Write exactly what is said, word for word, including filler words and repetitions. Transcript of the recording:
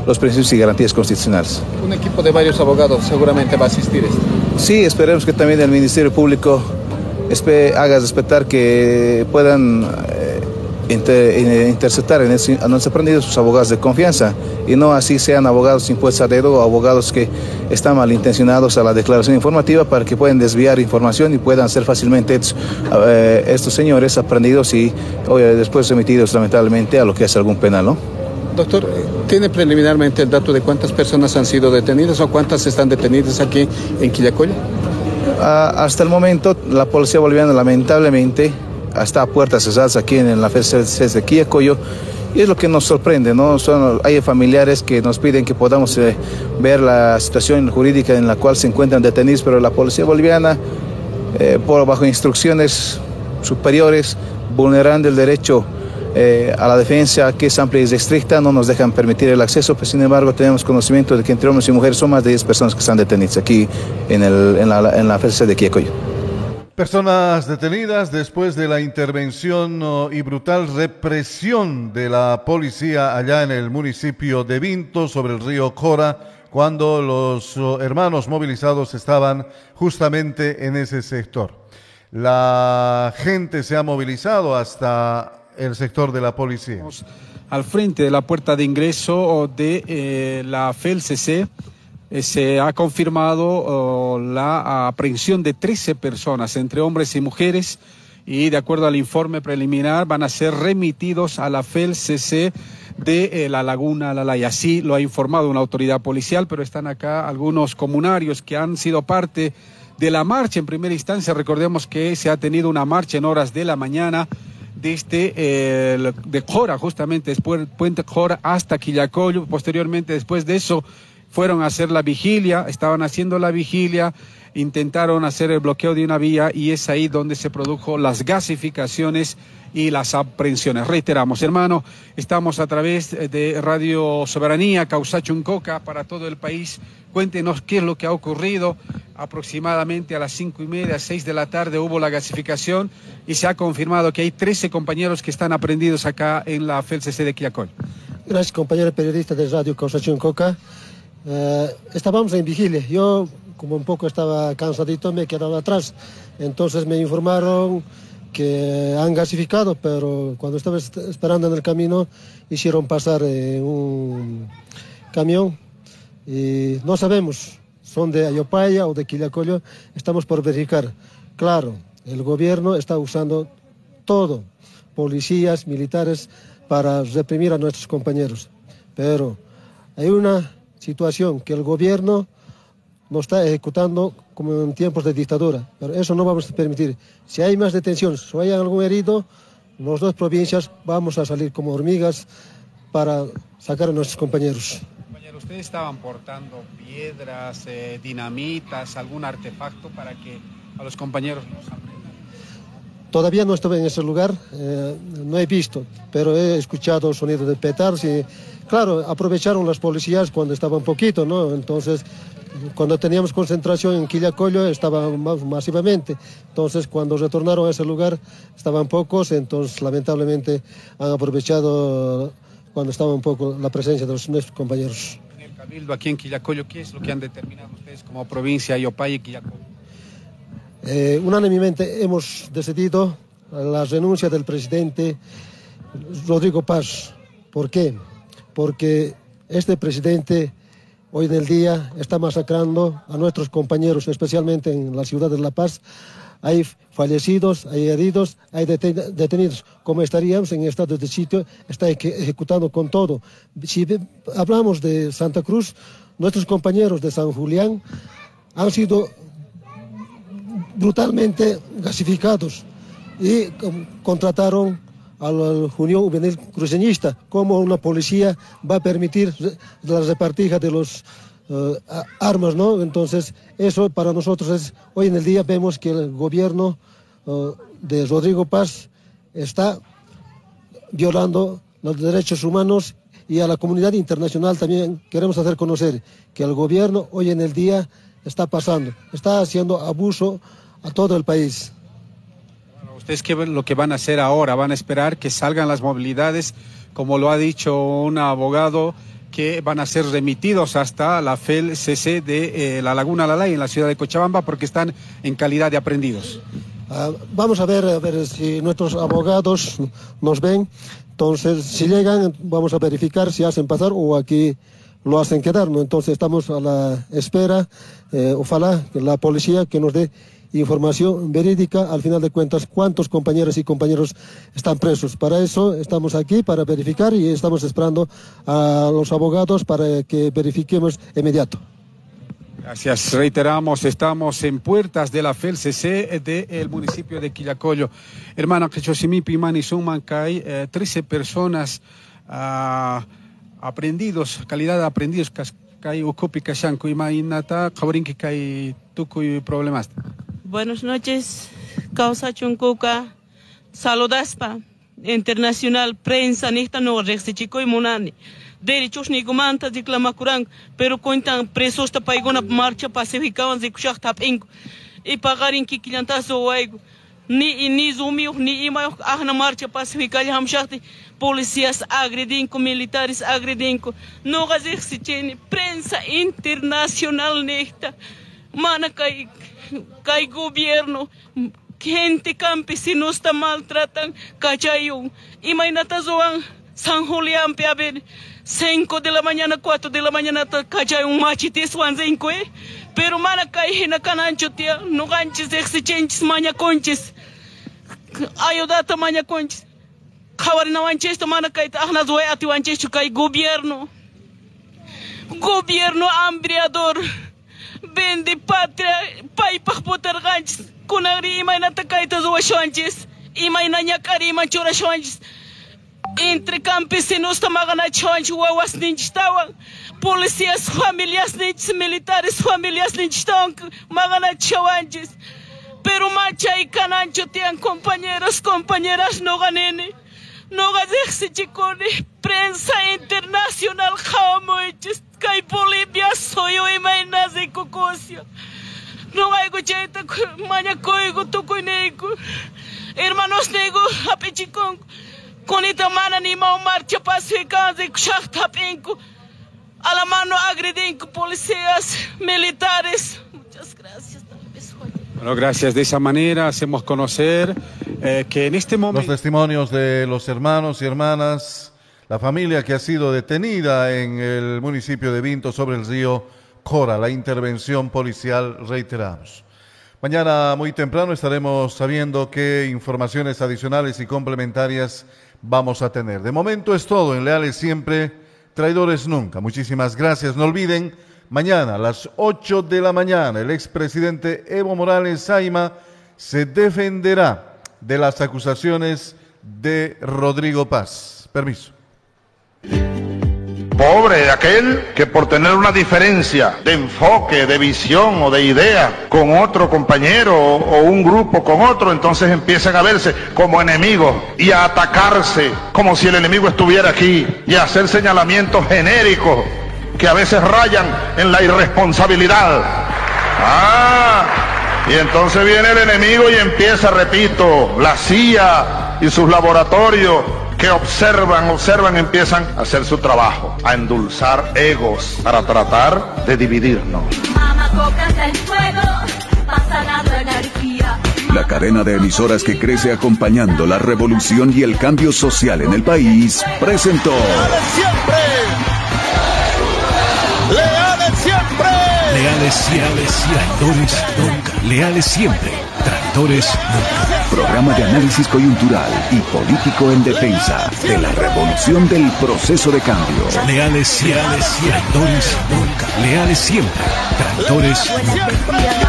los principios y garantías constitucionales. Un equipo de varios abogados seguramente va a asistir. Sí, esperemos que también el Ministerio Público haga respetar que puedan eh, inter, interceptar en ese, a nuestros aprendidos sus abogados de confianza y no así sean abogados impuestos a dedo o abogados que están malintencionados a la declaración informativa para que puedan desviar información y puedan ser fácilmente eh, estos señores aprendidos y oye, después remitidos lamentablemente a lo que es algún penal, ¿no? Doctor, ¿tiene preliminarmente el dato de cuántas personas han sido detenidas o cuántas están detenidas aquí en Quillacollo? Ah, hasta el momento la policía boliviana lamentablemente está a puertas cerradas aquí en la F C C de Quillacollo y es lo que nos sorprende, ¿no? Son, hay familiares que nos piden que podamos eh, ver la situación jurídica en la cual se encuentran detenidos, pero la policía boliviana, eh, por bajo instrucciones superiores, vulnerando el derecho Eh, a la defensa, que es amplia y restricta, no nos dejan permitir el acceso, pero sin embargo tenemos conocimiento de que entre hombres y mujeres son más de diez personas que están detenidas aquí en, el, en la, en la F C C de Quillacollo. Personas detenidas después de la intervención uh, y brutal represión de la policía allá en el municipio de Vinto sobre el río Cora, cuando los uh, hermanos movilizados estaban justamente en ese sector. La gente se ha movilizado hasta el sector de la policía. Al frente de la puerta de ingreso de eh, la F E L C C eh, se ha confirmado oh, la aprehensión de trece personas, entre hombres y mujeres, y de acuerdo al informe preliminar van a ser remitidos a la F E L C C de eh, La Laguna, La Laya. Así lo ha informado una autoridad policial, pero están acá algunos comunarios que han sido parte de la marcha en primera instancia. Recordemos que se ha tenido una marcha en horas de la mañana desde eh, de Cora, justamente después Puente Cora hasta Quillacollo. Posteriormente, después de eso, fueron a hacer la vigilia, estaban haciendo la vigilia, intentaron hacer el bloqueo de una vía y es ahí donde se produjo las gasificaciones y las aprehensiones. Reiteramos, hermano, estamos a través de Radio Soberanía, Causachuncoca, para todo el país. Cuéntenos qué es lo que ha ocurrido. Aproximadamente a las cinco y media, seis de la tarde hubo la gasificación y se ha confirmado que hay trece compañeros que están aprehendidos acá en la F E L C C de Quillacollo. Gracias, compañero periodista de Radio Causachuncoca. Eh, estábamos en vigilia. Yo, como un poco estaba cansadito, me he quedado atrás. Entonces me informaron que han gasificado, pero cuando estaba esperando en el camino hicieron pasar eh, un camión y no sabemos, son de Ayopaya o de Quillacollo, estamos por verificar. Claro, el gobierno está usando todo, policías, militares, para reprimir a nuestros compañeros, pero hay una situación que el gobierno no está ejecutando como en tiempos de dictadura, pero eso no vamos a permitir. Si hay más detenciones o hay algún herido, las dos provincias vamos a salir como hormigas para sacar a nuestros compañeros. Compañero, ¿ustedes estaban portando piedras, eh, dinamitas, algún artefacto para que a los compañeros nos aprendan? Todavía no estuve en ese lugar, eh, no he visto, pero he escuchado sonidos de petardos y, claro, aprovecharon las policías cuando estaba un poquito, ¿no? Entonces, cuando teníamos concentración en Quillacollo estaba más masivamente, entonces cuando retornaron a ese lugar estaban pocos, entonces lamentablemente han aprovechado cuando estaba un poco la presencia de los, nuestros compañeros. En el Cabildo aquí en Quillacollo, ¿qué es lo que han determinado ustedes como provincia Ayopaya y Quillacollo? Eh, unánimemente hemos decidido la renuncia del presidente Rodrigo Paz. ¿Por qué? Porque este presidente hoy en el día está masacrando a nuestros compañeros, especialmente en la ciudad de La Paz. Hay fallecidos, hay heridos, hay deten detenidos. Como estaríamos en estado de sitio, está ejecutando con todo. Si hablamos de Santa Cruz, nuestros compañeros de San Julián han sido brutalmente gasificados y contrataron a la Unión Juvenil Cruceñista. ¿Cómo una policía va a permitir la repartija de los uh, armas, no? Entonces, eso para nosotros es, hoy en el día vemos que el gobierno uh, de Rodrigo Paz está violando los derechos humanos y a la comunidad internacional también queremos hacer conocer que el gobierno hoy en el día está pasando, está haciendo abuso a todo el país. Bueno, ¿ustedes qué lo que van a hacer ahora? ¿Van a esperar que salgan las movilidades? Como lo ha dicho un abogado, que van a ser remitidos hasta la F E L C C de eh, la Laguna Lalay en la ciudad de Cochabamba porque están en calidad de aprendidos. Uh, vamos a ver, a ver si nuestros abogados nos ven. Entonces, si llegan, vamos a verificar si hacen pasar o aquí lo hacen quedar, ¿no? Entonces, estamos a la espera, eh, ojalá que la policía que nos dé información verídica, al final de cuentas, cuántos compañeros y compañeros están presos. Para eso estamos aquí, para verificar, y estamos esperando a los abogados para que verifiquemos inmediato. Gracias. Reiteramos, estamos en puertas de la F E L C C del municipio de Quillacollo. Hermana Quechosimipi Mani Sumancay, eh, trece personas uh, aprendidos, calidad de aprendidos, Kay Ukopi Kashanku y Mainata, Kabrinki Kay Tukuy problemas. Buenas noches, Causa Chunkuka, Saludaspa, Internacional Prensa, Nista no Rexichico y Monani. Derechos ni gumanta de clamacuran, pero cuentan presos para una marcha pacífica de Kushachtapenko y pagar en Kikilantazo o algo. Ni ni zumio, ni ima na marcha pacífica de Hamshati, policías agredinco, militares agredinco. No existe prensa internacional nesta. Mana cai, cai gobierno, gente campesinos está maltratan, cachayo. Y mainata zoan, San Julián Piaber. cinco de la mañana, cuatro de la mañana, cachai un machite suanzenco, eh? Pero mana kai na canancho tia, no ganches exigentes maña conches. Ayudata maña conches. Kawarina wanchesto mana kai ahna zoe ati wanchesto kai gobierno. Gobierno hambriador. Vende patria, pai pa potar ganches. Kunari imaina takaita zoe shonches. Imaina nyakari machora shonches. Entre campesinos tamagana chonch wawas ninchtawan, policías familias ninch militares familias ninchtawan magana chawanches. Pero macha y canancho tian compañeros, compañeras no ganene, no gadexe chicone, prensa internacional jamoiches, kai Bolivia soy yo imainas de cocosio. No hay gocheta maña coigo tocoinego, hermanos nego apechicon. Con esta mano anima marcha pacífica de Kushachtapenko, a la mano agrediendo policías militares. Muchas gracias. Bueno, gracias. De esa manera hacemos conocer eh, que en este momento... Los testimonios de los hermanos y hermanas, la familia que ha sido detenida en el municipio de Vinto sobre el río Cora, la intervención policial, reiteramos. Mañana muy temprano estaremos sabiendo qué informaciones adicionales y complementarias vamos a tener. De momento es todo en Leales Siempre, Traidores Nunca. Muchísimas gracias. No olviden, mañana a las ocho de la mañana, el expresidente Evo Morales Saima se defenderá de las acusaciones de Rodrigo Paz. Permiso. Pobre de aquel que por tener una diferencia de enfoque, de visión o de idea con otro compañero o un grupo con otro, entonces empiezan a verse como enemigos y a atacarse como si el enemigo estuviera aquí y a hacer señalamientos genéricos que a veces rayan en la irresponsabilidad. Ah, y entonces viene el enemigo y empieza, repito, la C I A y sus laboratorios que observan, observan, empiezan a hacer su trabajo, a endulzar egos para tratar de dividirnos. La cadena de emisoras que crece acompañando la revolución y el cambio social en el país presentó ¡Leales siempre! ¡Leales siempre! Leales siempre, traidores nunca. Leales siempre, traidores nunca. Programa de análisis coyuntural y político en defensa de la revolución del proceso de cambio. Leales siempre, traidores nunca. Leales siempre, traidores nunca.